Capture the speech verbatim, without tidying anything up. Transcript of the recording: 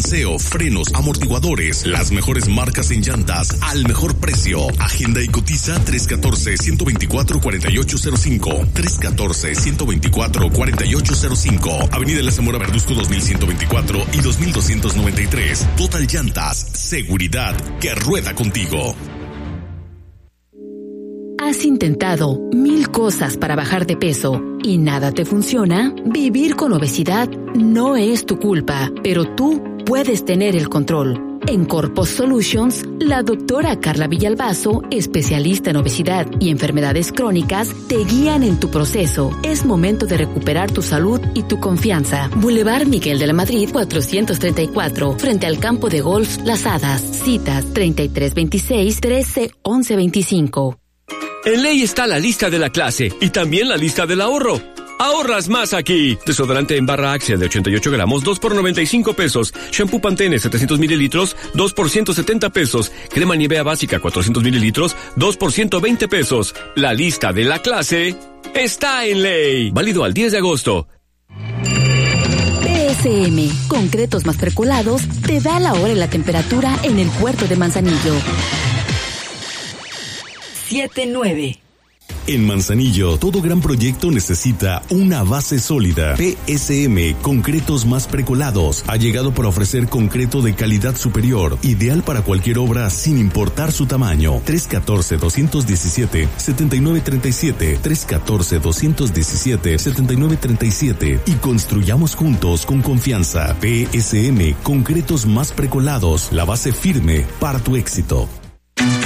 balanceo, frenos, amortiguadores, las mejores marcas en llantas al mejor precio. Agenda y cotiza tres uno cuatro, uno dos cuatro, cuatro ocho cero cinco. tres uno cuatro, uno dos cuatro, cuatro ocho cero cinco. Avenida La Zamora Verduzco dos mil ciento veinticuatro y dos mil doscientos noventa y tres. Total Llantas, seguridad que rueda contigo. ¿Has intentado mil cosas para bajar de peso y nada te funciona? Vivir con obesidad no es tu culpa, pero tú puedes tener el control. En Corpus Solutions, la doctora Carla Villalbazo, especialista en obesidad y enfermedades crónicas, te guían en tu proceso. Es momento de recuperar tu salud y tu confianza. Boulevard Miguel de la Madrid cuatrocientos treinta y cuatro, frente al campo de golf Las Hadas. Citas treinta y tres veintiséis, trece once veinticinco. En Ley está la lista de la clase y también la lista del ahorro. ¡Ahorras más aquí! Desodorante en barra Axia de ochenta y ocho gramos, dos por noventa y cinco pesos. Shampoo Pantene setecientos mililitros, dos por ciento setenta pesos. Crema Nivea básica cuatrocientos mililitros, dos por ciento veinte pesos. La lista de la clase está en Ley. Válido al diez de agosto. P S M, concretos más percolados, te da la hora y la temperatura en el puerto de Manzanillo. siete nueve. En Manzanillo, todo gran proyecto necesita una base sólida. P S M, concretos más precolados, ha llegado para ofrecer concreto de calidad superior, ideal para cualquier obra sin importar su tamaño. tres uno cuatro, dos uno siete, siete nueve tres siete, tres uno cuatro, dos uno siete, siete nueve tres siete y construyamos juntos con confianza. P S M, concretos más precolados, la base firme para tu éxito.